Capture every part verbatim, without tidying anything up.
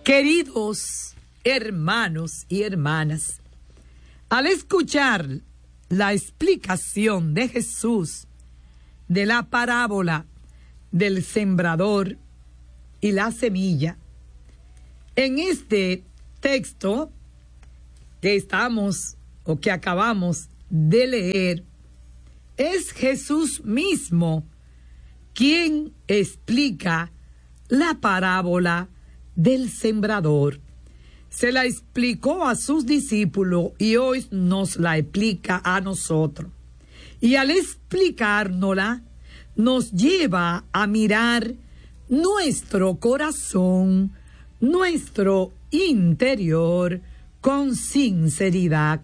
Queridos hermanos y hermanas, al escuchar la explicación de Jesús de la parábola del sembrador y la semilla, en este texto que estamos o que acabamos de leer, es Jesús mismo quien explica la parábola del sembrador. Se la explicó a sus discípulos y hoy nos la explica a nosotros. Y al explicárnosla, nos lleva a mirar nuestro corazón, nuestro interior, con sinceridad.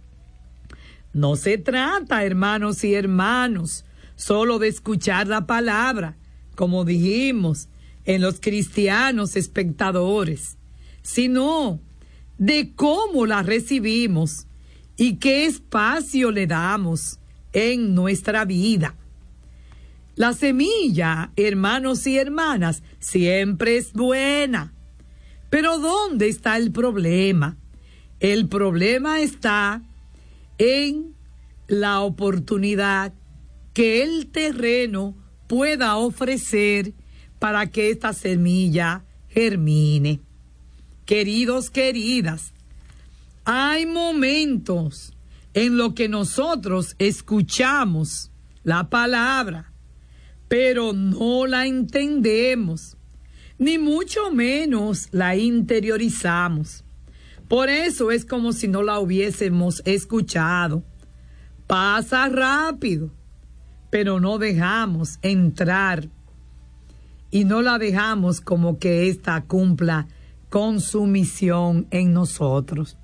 No se trata, hermanos y hermanos, solo de escuchar la palabra, como dijimos, en los cristianos espectadores, sino de cómo la recibimos y qué espacio le damos en nuestra vida. La semilla, hermanos y hermanas, siempre es buena. Pero ¿dónde está el problema? El problema está en la oportunidad que el terreno pueda ofrecer para que esta semilla germine. Queridos, queridas, hay momentos en los que nosotros escuchamos la palabra, pero no la entendemos, ni mucho menos la interiorizamos. Por eso es como si no la hubiésemos escuchado. Pasa rápido, pero no dejamos entrar y no la dejamos como que ésta cumpla con su misión en nosotros.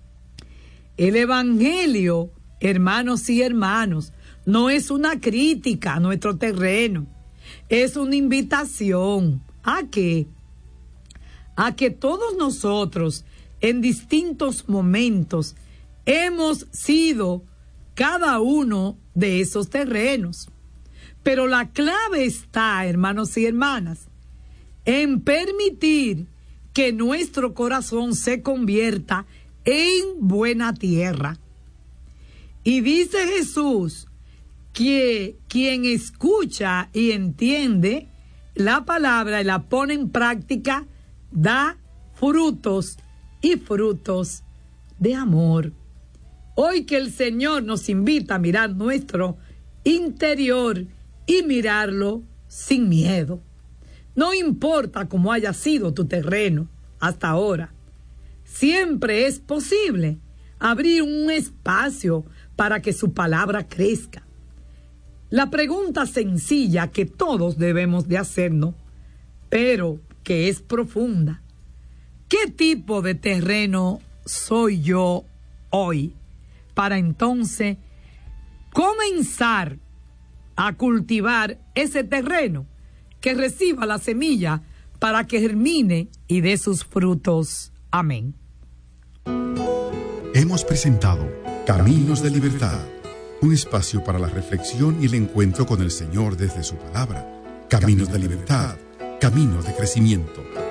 El Evangelio, hermanos y hermanos, no es una crítica a nuestro terreno, es una invitación. ¿A qué? A que todos nosotros, en distintos momentos, hemos sido cada uno de esos terrenos. Pero la clave está, hermanos y hermanas, en permitir que nuestro corazón se convierta en buena tierra. Y dice Jesús que quien escucha y entiende la palabra y la pone en práctica, da frutos y frutos de amor. Hoy que el Señor nos invita a mirar nuestro interior y mirarlo sin miedo. No importa cómo haya sido tu terreno hasta ahora, siempre es posible abrir un espacio para que su palabra crezca. La pregunta sencilla que todos debemos de hacernos, pero que es profunda: ¿qué tipo de terreno soy yo hoy? Para entonces comenzar a cultivar ese terreno que reciba la semilla para que germine y dé sus frutos. Amén. Hemos presentado Caminos de Libertad, un espacio para la reflexión y el encuentro con el Señor desde su palabra. Caminos de Libertad, caminos de crecimiento.